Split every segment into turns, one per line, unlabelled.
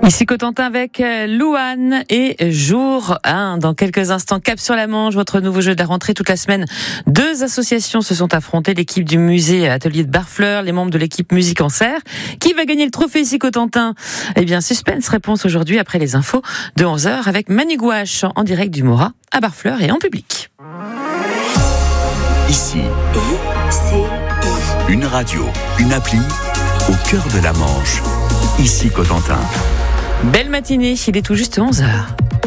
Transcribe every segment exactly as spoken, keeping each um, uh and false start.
Ici Cotentin avec Louane et jour un. Dans quelques instants, cap sur la Manche, votre nouveau jeu de la rentrée toute la semaine. Deux associations se sont affrontées, l'équipe du musée Atelier de Barfleur, les membres de l'équipe Musique en Serre. Qui va gagner le trophée ici Cotentin? Eh bien, suspense, réponse aujourd'hui après les infos de onze heures avec Manu Gouache en direct du Mora à Barfleur et en public.
Ici,
I C I.
Une radio, une appli au cœur de la Manche. Ici Cotentin.
Belle matinée, il est tout juste onze heures.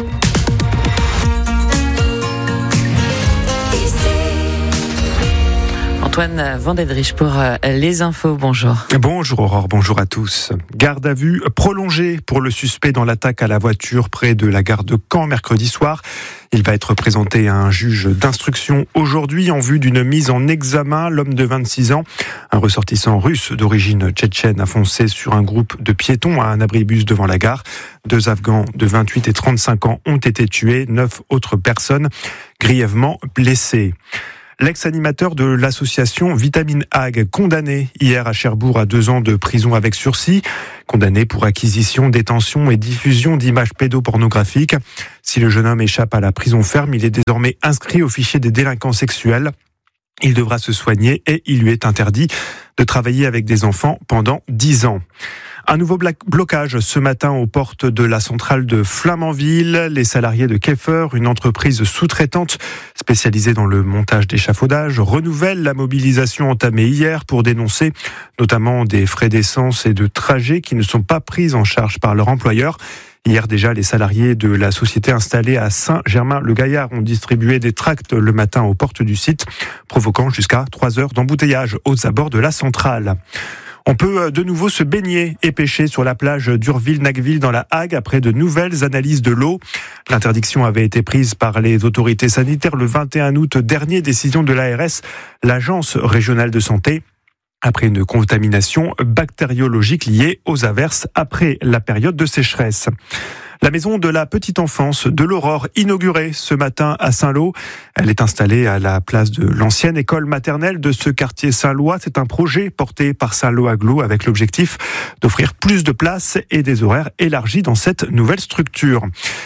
Antoine Vandedrich pour les infos, bonjour.
Bonjour Aurore, bonjour à tous. Garde à vue prolongée pour le suspect dans l'attaque à la voiture près de la gare de Caen mercredi soir. Il va être présenté à un juge d'instruction aujourd'hui en vue d'une mise en examen. L'homme de vingt-six ans, un ressortissant russe d'origine tchétchène, a foncé sur un groupe de piétons à un abribus devant la gare. Deux Afghans de vingt-huit et trente-cinq ans ont été tués, neuf autres personnes grièvement blessées. L'ex-animateur de l'association Vitamine Ag, condamné hier à Cherbourg à deux ans de prison avec sursis, condamné pour acquisition, détention et diffusion d'images pédopornographiques. Si le jeune homme échappe à la prison ferme, il est désormais inscrit au fichier des délinquants sexuels. Il devra se soigner et il lui est interdit de travailler avec des enfants pendant dix ans. Un nouveau blocage ce matin aux portes de la centrale de Flamanville. Les salariés de Keffer, une entreprise sous-traitante spécialisée dans le montage d'échafaudages, renouvellent la mobilisation entamée hier pour dénoncer notamment des frais d'essence et de trajet qui ne sont pas pris en charge par leur employeur. Hier déjà, les salariés de la société installée à Saint-Germain-le-Gaillard ont distribué des tracts le matin aux portes du site, provoquant jusqu'à trois heures d'embouteillage aux abords de la centrale. On peut de nouveau se baigner et pêcher sur la plage d'Urville-Nacqueville dans la Hague après de nouvelles analyses de l'eau. L'interdiction avait été prise par les autorités sanitaires le vingt et un août dernier, décision de l'A R S, l'Agence régionale de santé, après une contamination bactériologique liée aux averses après la période de sécheresse. La maison de la petite enfance de l'Aurore, inaugurée ce matin à Saint-Lô. Elle est installée à la place de l'ancienne école maternelle de ce quartier Saint-Lois. C'est un projet porté par Saint-Lô Agglo avec l'objectif d'offrir plus de places et des horaires élargis dans cette nouvelle structure.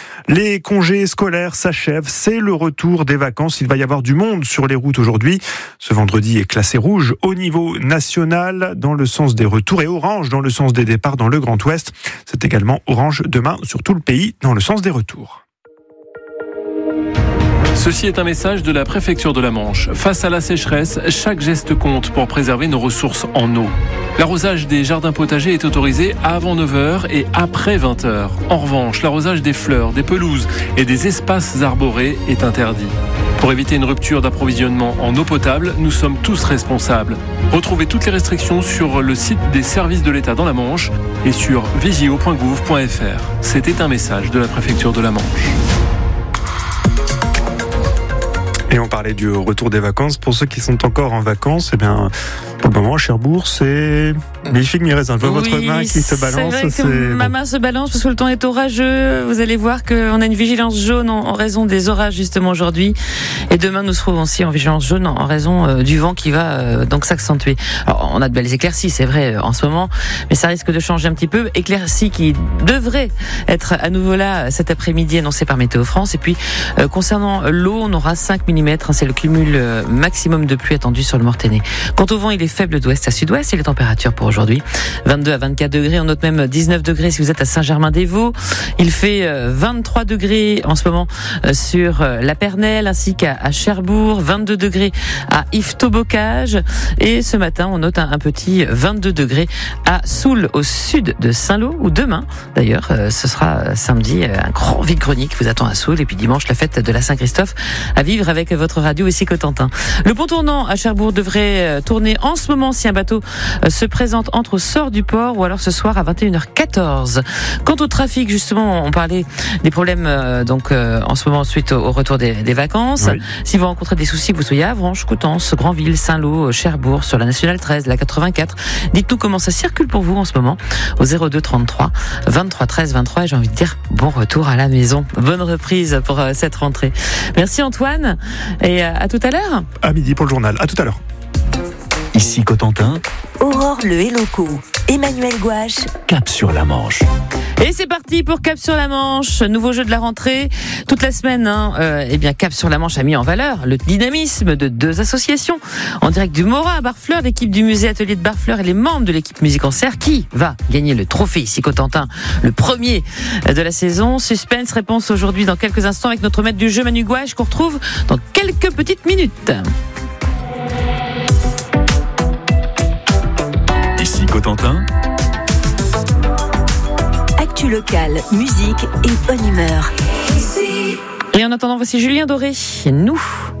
Les congés scolaires s'achèvent, c'est le retour des vacances. Il va y avoir du monde sur les routes aujourd'hui. Ce vendredi est classé rouge au niveau national dans le sens des retours et orange dans le sens des départs dans le Grand Ouest. C'est également orange demain sur tout le pays dans le sens des retours.
Ceci est un message de la préfecture de la Manche. Face à la sécheresse, chaque geste compte pour préserver nos ressources en eau. L'arrosage des jardins potagers est autorisé avant neuf heures et après vingt heures. En revanche, l'arrosage des fleurs, des pelouses et des espaces arborés est interdit. Pour éviter une rupture d'approvisionnement en eau potable, nous sommes tous responsables. Retrouvez toutes les restrictions sur le site des services de l'État dans la Manche et sur visio point gouv point f r. C'était un message de la préfecture de la Manche.
Et on parlait du retour des vacances. Pour ceux qui sont encore en vacances, eh bien, pour le moment, à Cherbourg, c'est mi-figue, mi-raisin. Je vois oui, votre main qui se balance.
C'est vrai que c'est... ma main se balance parce que le temps est orageux. Vous allez voir qu'on a une vigilance jaune en raison des orages justement aujourd'hui. Et demain, nous serons aussi en vigilance jaune en raison du vent qui va donc s'accentuer. Alors, on a de belles éclaircies, c'est vrai, en ce moment, mais ça risque de changer un petit peu. Éclaircies qui devraient être à nouveau là cet après-midi, annoncé par Météo France. Et puis, euh, concernant l'eau, on aura cinq millimètres. C'est le cumul maximum de pluie attendu sur le Mortainais. Quant au vent, il est faible d'ouest à sud-ouest et les températures pour aujourd'hui, vingt-deux à vingt-quatre degrés. On note même dix-neuf degrés si vous êtes à Saint-Germain-des-Vaux. Il fait vingt-trois degrés en ce moment sur la Pernelle ainsi qu'à Cherbourg, vingt-deux degrés à Yvetot-Bocage. Et ce matin, on note un, un petit vingt-deux degrés à Soule, au sud de Saint-Lô, où demain, d'ailleurs, ce sera samedi, un grand vide-grenier qui vous attend à Soule. Et puis dimanche, la fête de la Saint-Christophe à vivre avec votre radio ici Cotentin. Le pont tournant à Cherbourg devrait tourner en ce moment si un bateau se présente entre Sort du Port ou alors ce soir à vingt et une heures quatorze. Quant au trafic, justement, on parlait des problèmes euh, donc euh, en ce moment suite au, au retour des, des vacances. Oui. Si vous rencontrez des soucis, que vous soyez à Avranches, Coutances, Granville, Saint-Lô, Cherbourg, sur la nationale treize, la quatre-vingt-quatre, dites-nous comment ça circule pour vous en ce moment au zéro deux trente-trois vingt-trois treize vingt-trois et j'ai envie de dire bon retour à la maison. Bonne reprise pour euh, cette rentrée. Merci Antoine. Et à tout à l'heure.
À midi pour le journal. À tout à l'heure.
Ici Cotentin.
Aurore Le Héloco. Emmanuel Gouache.
Cap sur la Manche.
Et c'est parti pour Cap sur la Manche, nouveau jeu de la rentrée. Toute la semaine, hein, euh, eh bien Cap sur la Manche a mis en valeur le dynamisme de deux associations. En direct du Mora à Barfleur, l'équipe du musée Atelier de Barfleur et les membres de l'équipe Musique-Concert qui va gagner le trophée ici Cotentin, le premier de la saison. Suspense, réponse aujourd'hui dans quelques instants avec notre maître du jeu Manu Gouache qu'on retrouve dans quelques petites minutes.
Ici Cotentin.
Actu locale, musique et bonne humeur.
Et en attendant, voici Julien Doré. Nous.